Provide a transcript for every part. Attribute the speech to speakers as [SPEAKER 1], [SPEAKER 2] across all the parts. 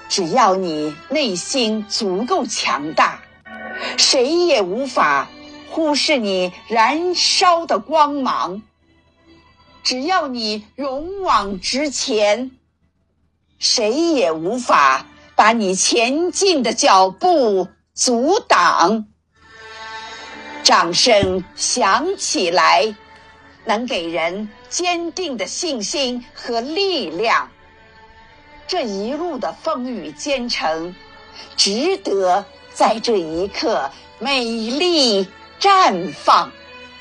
[SPEAKER 1] 只要你内心足够强大，谁也无法忽视你燃烧的光芒。只要你勇往直前，谁也无法把你前进的脚步阻挡。掌声响起来，能给人坚定的信心和力量。这一路的风雨兼程，值得在这一刻美丽绽放。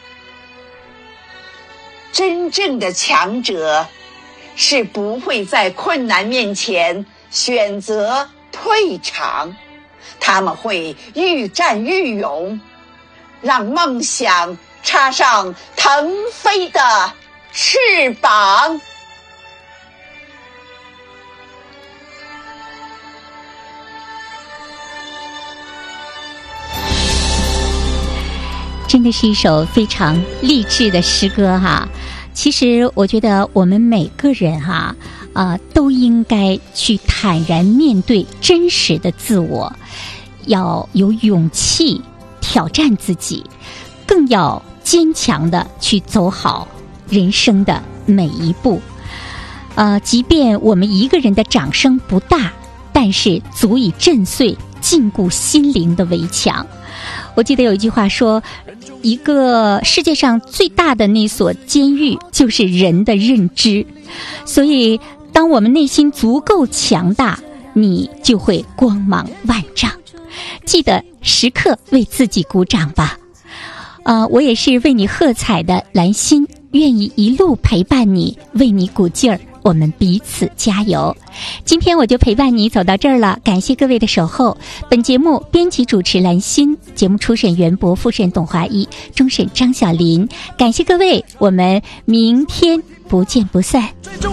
[SPEAKER 1] 真正的强者是不会在困难面前选择退场，他们会愈战愈勇，让梦想插上腾飞的翅膀。
[SPEAKER 2] 真的是一首非常励志的诗歌哈。其实我觉得我们每个人哈都应该去坦然面对真实的自我，要有勇气挑战自己，更要坚强的去走好人生的每一步。即便我们一个人的掌声不大，但是足以震碎禁锢心灵的围墙。我记得有一句话说，一个世界上最大的那所监狱就是人的认知。所以当我们内心足够强大，你就会光芒万丈。记得时刻为自己鼓掌吧。我也是为你喝彩的兰心，愿意一路陪伴你，为你鼓劲儿，我们彼此加油。今天我就陪伴你走到这儿了，感谢各位的守候。本节目编辑主持兰心，节目初审袁博，复审董华一，终审张小林。感谢各位，我们明天不见不散。